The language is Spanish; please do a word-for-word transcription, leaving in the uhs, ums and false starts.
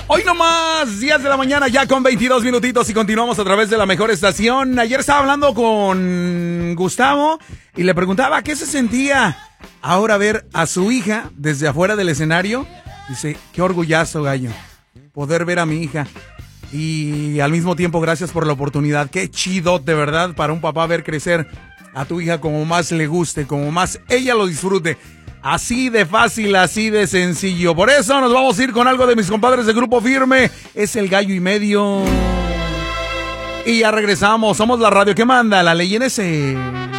Hoy nomás, diez de la mañana, ya con veintidós minutitos y continuamos a través de la mejor estación. Ayer estaba hablando con Gustavo y le preguntaba qué se sentía ahora ver a su hija desde afuera del escenario. Dice, qué orgullazo, gallo, poder ver a mi hija. Y al mismo tiempo, gracias por la oportunidad. Qué chido, de verdad, para un papá ver crecer a tu hija como más le guste, como más ella lo disfrute. Así de fácil, así de sencillo. Por eso nos vamos a ir con algo de mis compadres de Grupo Firme. Es el gallo y medio. Y ya regresamos. Somos la radio que manda, la ley en ese.